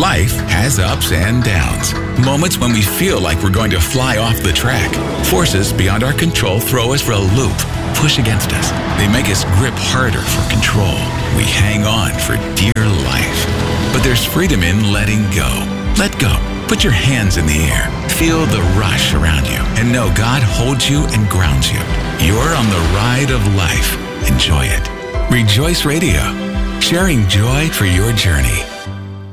Life has ups and downs. Moments when we feel like we're going to fly off the track. Forces beyond our control throw us for a loop, push against us. They make us grip harder for control. We hang on for dear life. But there's freedom in letting go. Let go. Put your hands in the air. Feel the rush around you. And know God holds you and grounds you. You're on the ride of life. Enjoy it. Rejoice Radio. Sharing joy for your journey.